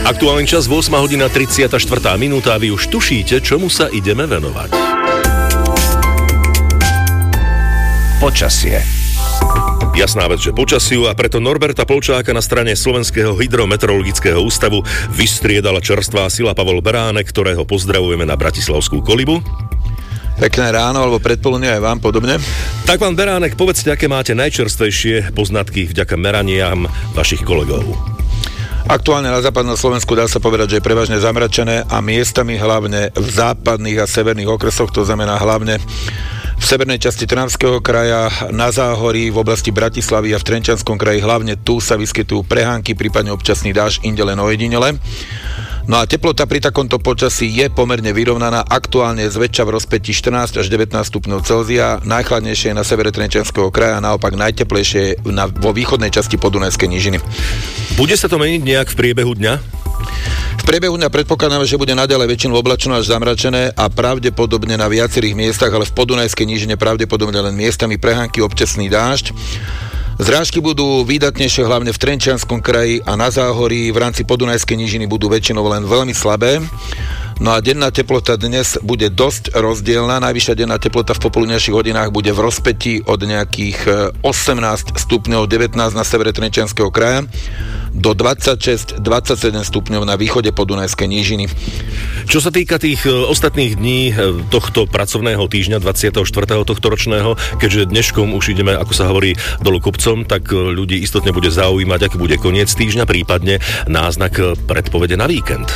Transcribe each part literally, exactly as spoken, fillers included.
Aktuálny čas ôsma hodina tridsiata štvrtá minúta a vy už tušíte, čomu sa ideme venovať. Počasie. Jasná vec, že počasiu, a preto Norberta Polčáka na strane Slovenského hydrometeorologického ústavu vystriedala čerstvá sila Pavol Beránek, ktorého pozdravujeme na Bratislavskú Kolibu. Pekné ráno, alebo predpoludne aj vám podobne. Tak, pán Beránek, povedzte, aké máte najčerstvejšie poznatky vďaka meraniam vašich kolegov. Aktuálne na západnom Slovensku dá sa povedať, že je prevažne zamračené a miestami hlavne v západných a severných okresoch, to znamená hlavne v severnej časti Trnavského kraja, na Záhorí, v oblasti Bratislavy a v Trenčianskom kraji, hlavne tu sa vyskytujú prehánky, prípadne občasný dážď, inde len ojedinele. No a teplota pri takomto počasí je pomerne vyrovnaná, aktuálne zväčša v rozpätí štrnásť až devätnásť stupňov Celzia, najchladnejšie je na severe Trenčianskeho kraja a naopak najteplejšie na, vo východnej časti Podunajskej nížiny. Bude sa to meniť nejak v priebehu dňa? V priebehu dňa predpokladáme, že bude naďalej väčšinou oblačno až zamračené a pravdepodobne na viacerých miestach, ale v Podunajskej nížine pravdepodobne len miestami prehánky, občasný dážď. Zrážky budú výdatnejšie hlavne v Trenčianskom kraji a na Záhorí, v rámci Podunajskej nížiny budú väčšinou len veľmi slabé. No a denná teplota dnes bude dosť rozdielna. Najvyššia denná teplota v popoludnejších hodinách bude v rozpätí od nejakých osemnásť stupňov, devätnásť na severe Trenčianskeho kraja do dvadsaťšesť dvadsaťsedem stupňov na východe Podunajskej nížiny. Čo sa týka tých ostatných dní tohto pracovného týždňa dvadsiateho štvrtého tohto ročného, keďže dneškom už ideme, ako sa hovorí, dolu kopcom, tak ľudí istotne bude zaujímať, aký bude koniec týždňa, prípadne náznak predpovede na víkend.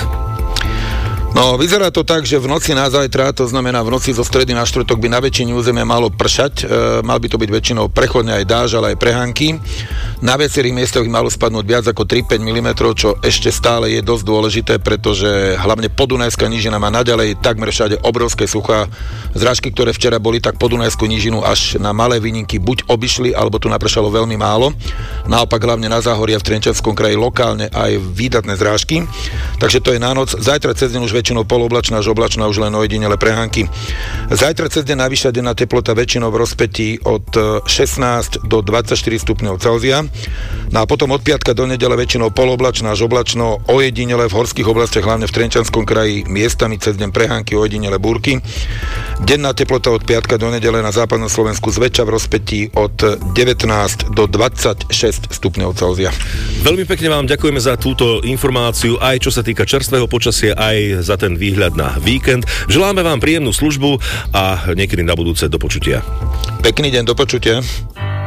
No, vyzerá to tak, že v noci na zajtra, to znamená v noci zo stredy na štvrtok, by na väčšine územia malo pršať. E, mal by to byť väčšinou prechodne aj dážď, ale aj prehánky. Na viacerých miestach by malo spadnúť viac ako tri až päť milimetrov, čo ešte stále je dosť dôležité, pretože hlavne Podunajská nížina má naďalej takmer všade obrovské suchá. Zrážky, ktoré včera boli, tak Podunajskú nížinu až na malé výnimky buď obišli, alebo tu napršalo veľmi málo. Naopak hlavne na Záhorí a v Trenčianskom kraji lokálne aj výdatné zrážky. Takže to je na noc. Zajtra cez deň už väčšinou poloblačná až oblačná, už len ojedinele prehánky. Zajtra cez deň najvyššia denná teplota väčšinou v rozpätí od šestnásť do dvadsaťštyri stupňov Celzia. No a potom od piatka do nedele väčšinou poloblačná až oblačno, ojedinele v horských oblastiach, hlavne v Trenčianskom kraji, miestami cez deň prehánky, ojedinele búrky. Denná teplota od piatka do nedele na západnom Slovensku zväčša v rozpätí od devätnásť do dvadsaťšesť stupňov Celzia. Veľmi pekne vám ďakujeme za túto informáciu, aj čo sa týka čerstvého počasia, aj za ten výhľad na víkend. Želáme vám príjemnú službu a niekedy na budúce do počutia. Pekný deň, do počutia.